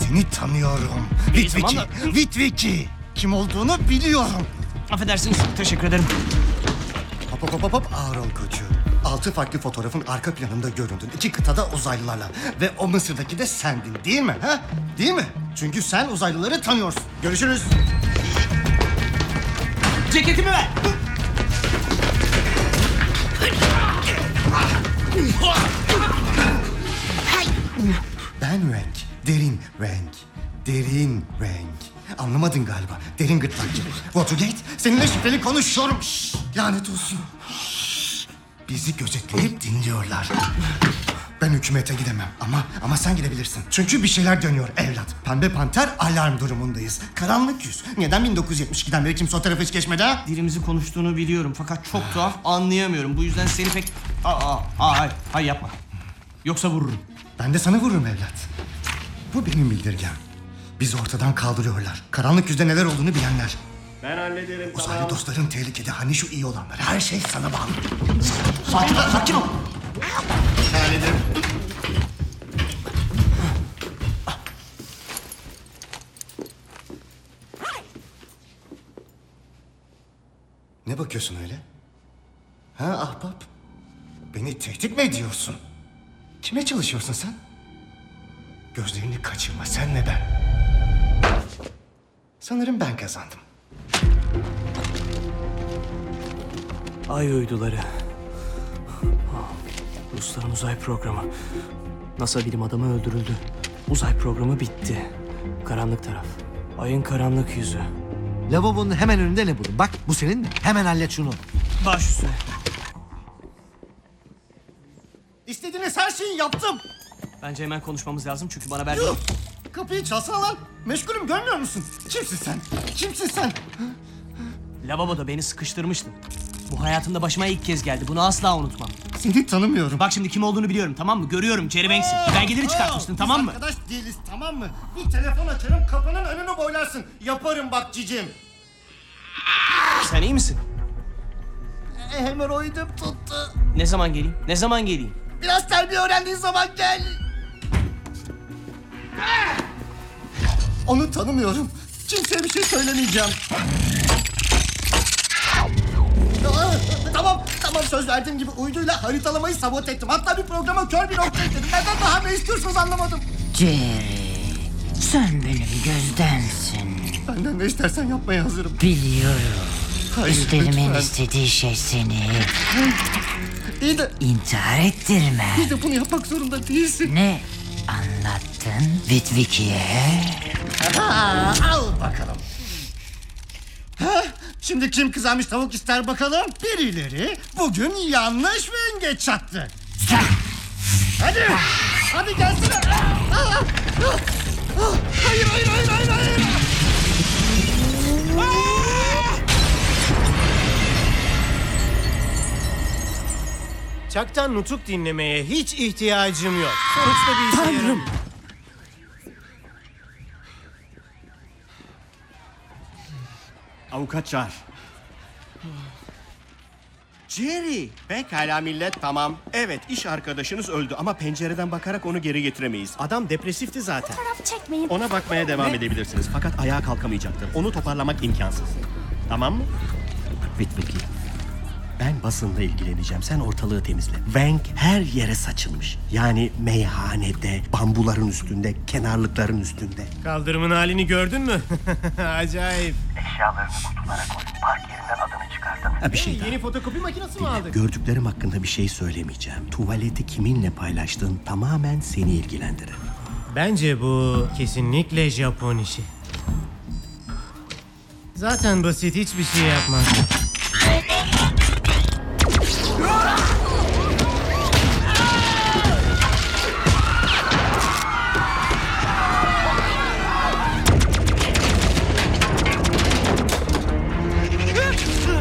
Seni tanıyorum. Vitviki. Vitviki. Kim olduğunu biliyorum. Affedersiniz. Teşekkür ederim. Hop ağır ol koçum. 6 farklı fotoğrafın arka planında göründün. 2 kıtada uzaylılarla. Ve o Mısır'daki de sendin değil mi? Ha? Değil mi? Çünkü sen uzaylıları tanıyorsun. Görüşürüz. Ceketimi ver. Ben renk. Derin renk. Derin renk. Anlamadın galiba. Derin gırtlakçı. Watergate, seninle şüpheli konuşuyorum. Şşş, lanet olsun. Şşş, bizi gözetleyip dinliyorlar. Ben hükümete gidemem ama sen gidebilirsin. Çünkü bir şeyler dönüyor evlat. Pembe Panter alarm durumundayız. Karanlık yüz. Neden 1972'den beri kimse o tarafa hiç geçmedi ha? Dilimizi konuştuğunu biliyorum fakat çok tuhaf anlayamıyorum. Bu yüzden seni pek... Hayır yapma. Yoksa vururum. Ben de sana vururum evlat. Bu benim bildirgem. Bizi ortadan kaldırıyorlar. Karanlık yüzde neler olduğunu bilenler. Ben hallederim. Uzaylı dostların tehlikede, hani şu iyi olanlar. Her şey sana bağlı. Sakin ol. Hallederim. Ne bakıyorsun öyle? Ha ahbap? Beni tehdit mi ediyorsun? Kime çalışıyorsun sen? Gözlerini kaçırma, sen ve ben. Sanırım ben kazandım. Ay uyduları. Rusların uzay programı. NASA bilim adamı öldürüldü. Uzay programı bitti. Karanlık taraf. Ayın karanlık yüzü. Lavabonun hemen önünde ne bulun? Bak bu senin mi? Hemen hallet şunu. Baş üstüne. İstediğiniz her şeyi yaptım. Bence hemen konuşmamız lazım çünkü bana verdi. Yuh! Kapıyı çalsana lan. Meşgulüm, görmüyor musun? Kimsin sen? Kimsin sen? Lavaboda beni sıkıştırmıştın. Bu hayatımda başıma ilk kez geldi. Bunu asla unutmam. Seni tanımıyorum. Bak şimdi kim olduğunu biliyorum, tamam mı? Görüyorum, Jerry Banks'in. Belgeleri çıkartmıştın, Biz tamam mı? arkadaş değiliz, tamam mı? Bir telefon açarım, kapının önünü boylarsın. Yaparım bak cicim. Sen iyi misin? Hemoroidim tuttu. Ne zaman geleyim? Ne zaman geleyim? Biraz terbiye öğrendiğin zaman gel. Onu tanımıyorum. Kimseye bir şey söylemeyeceğim. Tamam, söz verdiğim gibi uyduyla haritalamayı sabote ettim. Hatta bir programa kör bir nokta ekledim. Neden daha ne istiyorsunuz anlamadım. Jerry, sen benim gözdensin. Benden ne istersen yapmaya hazırım. Biliyorum. Hayır, Üstlerimin lütfen. istediği şey seni İyi de, intihar ettirme. iyi de bunu yapmak zorunda değilsin. Ne anlattın Vitviki'ye? Al bakalım. Ha, şimdi kim kızarmış tavuk ister bakalım? Birileri bugün yanlış renge çattı. Hadi gelsene. Hayır. Çaktan nutuk dinlemeye hiç ihtiyacım yok. Sonuçta bir işe yaramıyor. Avukat çağır. Jerry. Pekala millet, tamam. Evet, iş arkadaşınız öldü ama pencereden bakarak onu geri getiremeyiz. Adam depresifti zaten. Fotoğraf çekmeyin. Ona bakmaya devam edebilirsiniz fakat ayağa kalkamayacaktır. Onu toparlamak imkansız. Tamam mı? Vitviki. Ben basınla ilgileneceğim. Sen ortalığı temizle. Wank her yere saçılmış. Yani meyhanede, bambuların üstünde, kenarlıkların üstünde. Kaldırımın halini gördün mü? Acayip. Eşyalarını kutulara koy. Park yerinden adını çıkardım. Bir şey daha. Yeni fotokopi makinesi mi aldık? Gördüklerim hakkında bir şey söylemeyeceğim. Tuvaleti kiminle paylaştığın tamamen seni ilgilendirir. Bence bu kesinlikle Japon işi. Zaten basit, hiçbir şey yapmaz.